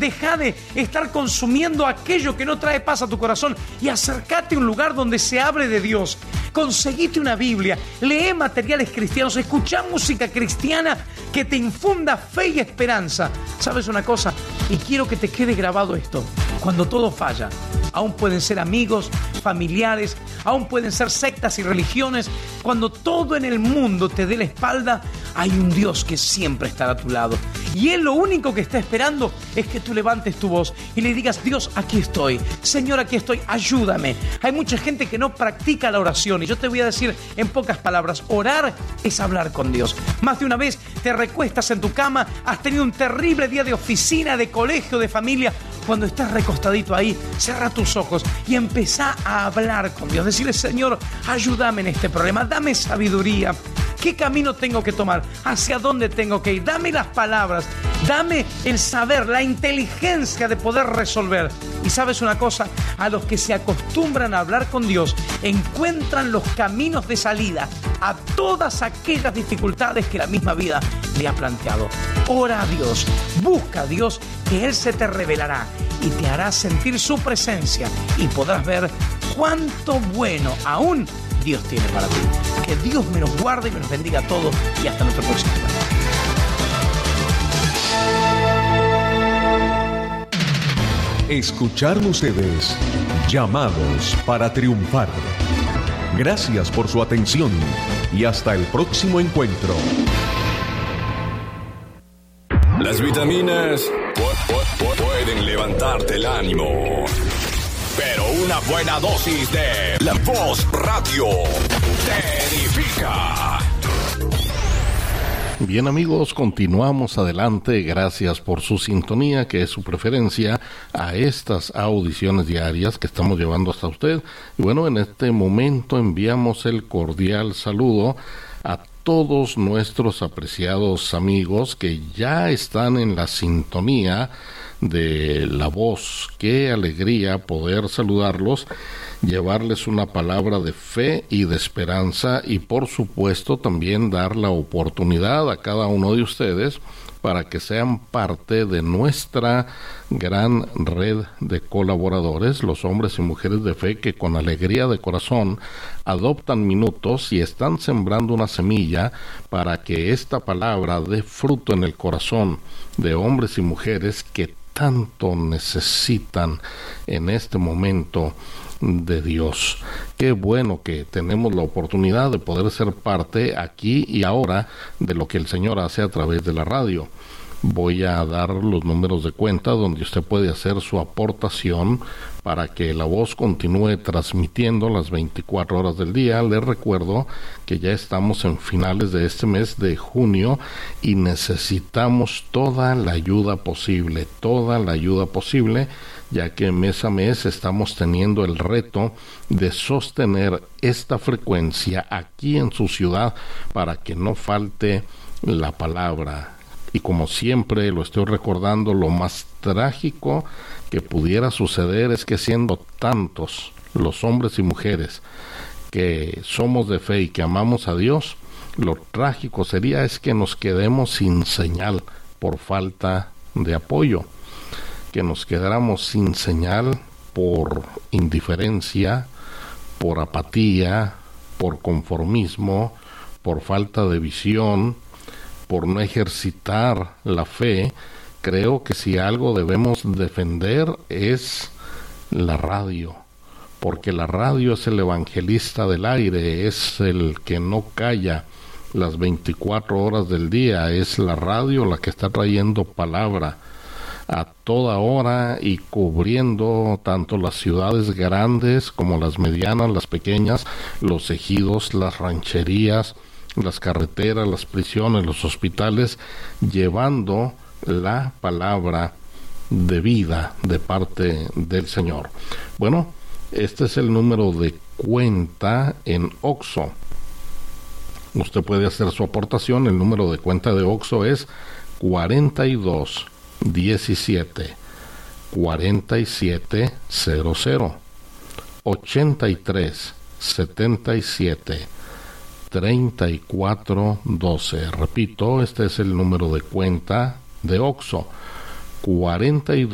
Deja de estar consumiendo aquello que no trae paz a tu corazón y acércate a un lugar donde se hable de Dios. Conseguite una Biblia, lee materiales cristianos, escucha música cristiana que te infunda fe y esperanza. ¿Sabes una cosa? Y quiero que te quede grabado esto. Cuando todo falla, aún pueden ser amigos, familiares, aún pueden ser sectas y religiones. Cuando todo en el mundo te dé la espalda, hay un Dios que siempre estará a tu lado. Y Él lo único que está esperando es que tú levantes tu voz y le digas: Dios, aquí estoy. Señor, aquí estoy. Ayúdame. Hay mucha gente que no practica la oración. Y yo te voy a decir en pocas palabras: orar es hablar con Dios. Más de una vez te recuestas en tu cama, has tenido un terrible día de oficina, de colegio, de familia. Cuando estás recostadito ahí, cierra tus ojos y empezá a hablar con Dios. Decirle: Señor, ayúdame en este problema, dame sabiduría. ¿Qué camino tengo que tomar? ¿Hacia dónde tengo que ir? Dame las palabras, dame el saber, la inteligencia de poder resolver. Y sabes una cosa, a los que se acostumbran a hablar con Dios, encuentran los caminos de salida a todas aquellas dificultades que la misma vida le ha planteado. Ora a Dios, busca a Dios, que Él se te revelará y te hará sentir su presencia y podrás ver cuánto bueno aún Dios tiene para ti. Que Dios me nos guarde y me nos bendiga a todos y hasta nuestro próximo encuentro. Escucharon ustedes Llamados para Triunfar. Gracias por su atención y hasta el próximo encuentro. Las vitaminas pueden levantarte el ánimo, pero una buena dosis de La Voz Radio te edifica. Bien, amigos, continuamos adelante. Gracias por su sintonía, que es su preferencia a estas audiciones diarias que estamos llevando hasta usted. Y bueno, en este momento enviamos el cordial saludo a todos nuestros apreciados amigos que ya están en la sintonía de La Voz. Qué alegría poder saludarlos, llevarles una palabra de fe y de esperanza y por supuesto también dar la oportunidad a cada uno de ustedes para que sean parte de nuestra gran red de colaboradores, los hombres y mujeres de fe que con alegría de corazón adoptan minutos y están sembrando una semilla para que esta palabra dé fruto en el corazón de hombres y mujeres que tanto necesitan en este momento de Dios. Qué bueno que tenemos la oportunidad de poder ser parte aquí y ahora de lo que el Señor hace a través de la radio. Voy a dar los números de cuenta donde usted puede hacer su aportación para que La Voz continúe transmitiendo las 24 horas del día. Les recuerdo que ya estamos en finales de este mes de junio y necesitamos toda la ayuda posible, ya que mes a mes estamos teniendo el reto de sostener esta frecuencia aquí en su ciudad para que no falte la palabra. Y como siempre lo estoy recordando, lo más trágico que pudiera suceder es que siendo tantos los hombres y mujeres que somos de fe y que amamos a Dios, lo trágico sería es que nos quedemos sin señal por falta de apoyo, que nos quedáramos sin señal por indiferencia, por apatía, por conformismo, por falta de visión, por no ejercitar la fe. Creo que si algo debemos defender es la radio, porque la radio es el evangelista del aire, es el que no calla las 24 horas del día, es la radio la que está trayendo palabra a toda hora y cubriendo tanto las ciudades grandes como las medianas, las pequeñas, los ejidos, las rancherías, las carreteras, las prisiones, los hospitales, llevando la palabra de vida de parte del Señor. Bueno, este es el número de cuenta en OXXO. Usted puede hacer su aportación. El número de cuenta de OXXO es 42 17 47 00 83 77 3412. Repito, este es el número de cuenta de OXXO: 42